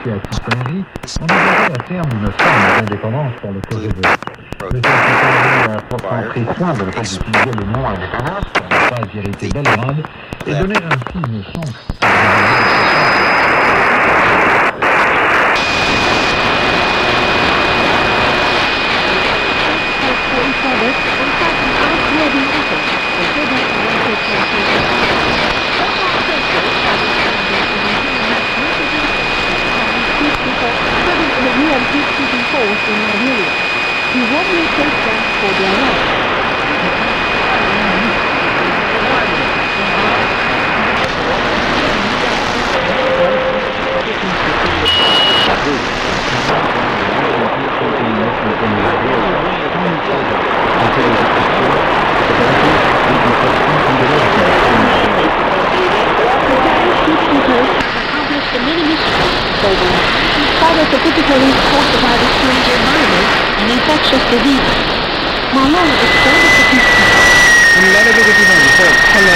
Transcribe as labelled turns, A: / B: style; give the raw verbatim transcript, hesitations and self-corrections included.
A: associé à Tito-Henry, envisageait à terme une forme d'indépendance pour le Kosovo. Le Tito-Henry a pourtant pris soin de ne pas utiliser le nom indépendance pour ne pas irriter Belgrade et donner ainsi une chance à
B: He warmly thanks them for their love. Accomplished the many missions program. In spite of the difficulties caused by the strange environment and infectious diseases. Malone expanded the peacekeeping.
C: In Laravel,